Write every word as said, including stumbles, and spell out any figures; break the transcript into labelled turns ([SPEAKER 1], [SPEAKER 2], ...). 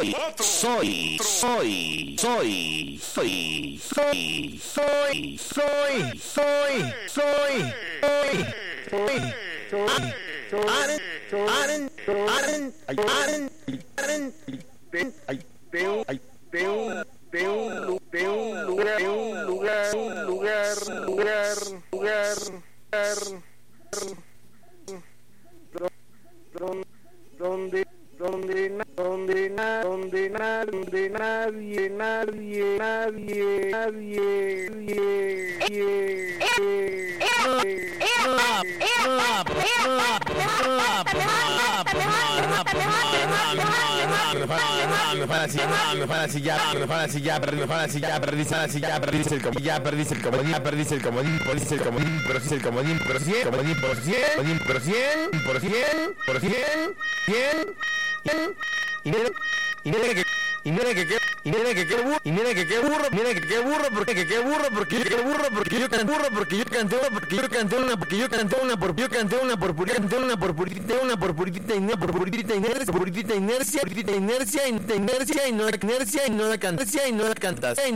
[SPEAKER 1] soy, soy, soy, soy, soy, soy, soy, soy, soy, soy, soy, soy, Aren, Aren, Aren, Aren, Aren, veo, veo, veo, veo un lugar, un lugar, un lugar, lugar, lugar, lugar, donde, donde, donde, donde, donde nadie, nadie, nadie, nadie, nadie, ya perdiste ya perdiste ya perdiste el comodín, ya perdiste el comodín, ya perdiste el comodín, perdiste el comodín, perdiste el comodín, por cien, comodín por cien, por cien, por cien, por cien, cien, y mira, y mira que y mira que qué y mira que qué burro, y mira que qué burro, mira que qué burro, porque que qué burro, porque yo qué burro, porque yo canté burro, porque yo canté una, porque yo canté una, porque yo canté una, porque yo canté una por purita, canté una por purita, una por purita, una por purita inercia, por purita inercia, purita inercia, inercia y no la inercia y no la cantas.